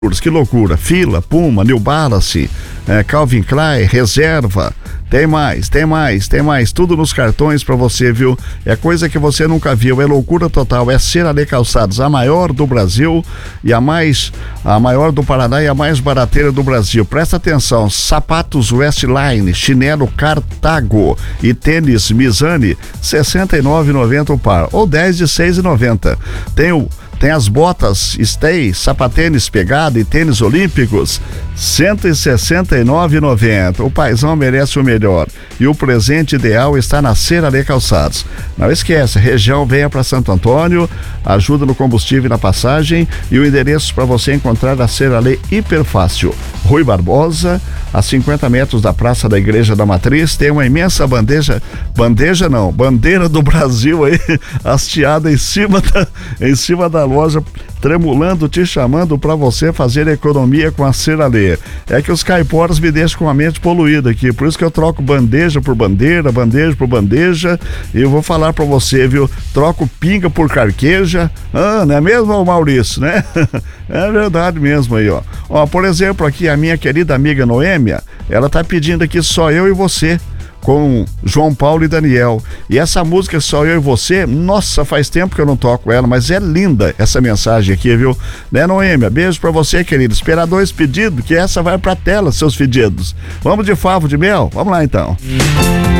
Que loucura, Fila, Puma, New Balance, Calvin Klein, Reserva, tem mais, tudo nos cartões pra você, viu? É coisa que você nunca viu, é loucura total, é Serralê Calçados, a maior do Brasil e a maior do Paraná e a mais barateira do Brasil. Presta atenção, sapatos Westline, chinelo Cartago e tênis Mizani, R$ 69,90 o par, ou 10 de R$ 6,90. Tem as botas Stay, sapatênis Pegada e tênis olímpicos, R$ 169,90. O paizão merece o melhor e o presente ideal está na Serralê Calçados. Não esquece, região, venha para Santo Antônio, ajuda no combustível e na passagem, e o endereço para você encontrar a Serralê hiper fácil. Rui Barbosa, a 50 metros da Praça da Igreja da Matriz, tem uma imensa bandeira do Brasil aí, hasteada em cima da loja, tremulando, te chamando para você fazer economia com a Serralê. É que os caiporas me deixam com a mente poluída aqui, por isso que eu troco bandeja por bandeira, bandeja por bandeja, e eu vou falar para você, viu? Troco pinga por carqueja, não é mesmo, Maurício, né? É verdade mesmo aí, ó. Ó, por exemplo, aqui a minha querida amiga Noêmia, ela tá pedindo aqui Só Eu e Você, com João Paulo e Daniel. E essa música Só Eu e Você, nossa, faz tempo que eu não toco ela, mas é linda essa mensagem aqui, viu? Né, Noêmia? Beijo pra você, querido. Espera 2 pedidos, que essa vai pra tela, seus pedidos. Vamos de favo de mel? Vamos lá, então.